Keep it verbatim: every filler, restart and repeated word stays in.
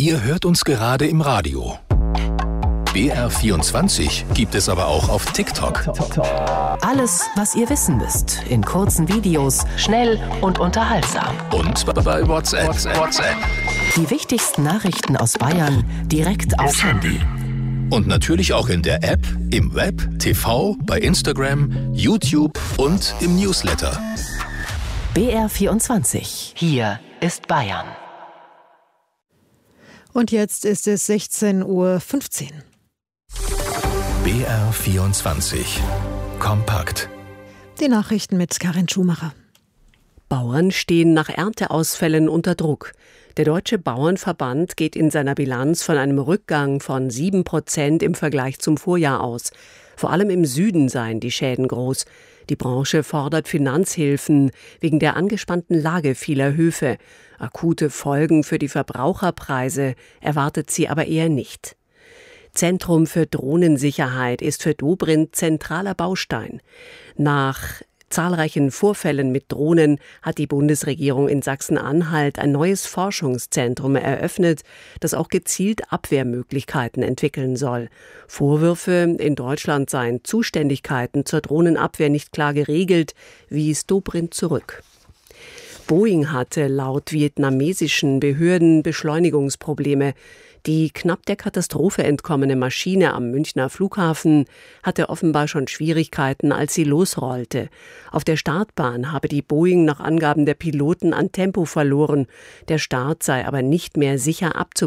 Ihr hört uns gerade im Radio. B R vierundzwanzig gibt es aber auch auf TikTok. Alles, was ihr wissen müsst, in kurzen Videos, schnell und unterhaltsam. Und bei WhatsApp. WhatsApp. Die wichtigsten Nachrichten aus Bayern direkt aufs Handy. Und natürlich auch in der App, im Web, T V, bei Instagram, YouTube und im Newsletter. B R vierundzwanzig. Hier ist Bayern. Und jetzt ist es sechzehn Uhr fünfzehn. B R vierundzwanzig. Kompakt. Die Nachrichten mit Karin Schumacher. Bauern stehen nach Ernteausfällen unter Druck. Der Deutsche Bauernverband geht in seiner Bilanz von einem Rückgang von sieben Prozent im Vergleich zum Vorjahr aus. Vor allem im Süden seien die Schäden groß. Die Branche fordert Finanzhilfen wegen der angespannten Lage vieler Höfe. Akute Folgen für die Verbraucherpreise erwartet sie aber eher nicht. Zentrum für Drohnensicherheit ist für Dobrindt zentraler Baustein. Nach zahlreichen Vorfällen mit Drohnen hat die Bundesregierung in Sachsen-Anhalt ein neues Forschungszentrum eröffnet, das auch gezielt Abwehrmöglichkeiten entwickeln soll. Vorwürfe, in Deutschland seien Zuständigkeiten zur Drohnenabwehr nicht klar geregelt, wies Dobrindt zurück. Boeing hatte laut vietnamesischen Behörden Beschleunigungsprobleme. Die knapp der Katastrophe entkommene Maschine am Münchner Flughafen hatte offenbar schon Schwierigkeiten, als sie losrollte. Auf der Startbahn habe die Boeing nach Angaben der Piloten an Tempo verloren. Der Start sei aber nicht mehr sicher abzubremsen.